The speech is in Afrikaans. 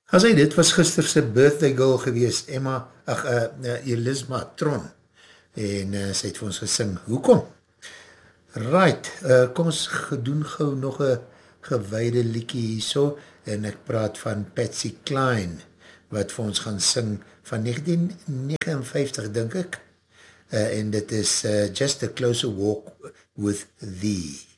As hy, dit was gisterse birthday girl gewees, Elisma Tron, en sy het vir ons gesing, hoekom? Right, kom ons doen gauw nog een gewaarde liekie hierso, en ek praat van Patsy Cline, wat vir ons gaan sing van 1959, dink ek, en dit is Just a Closer Walk with Thee.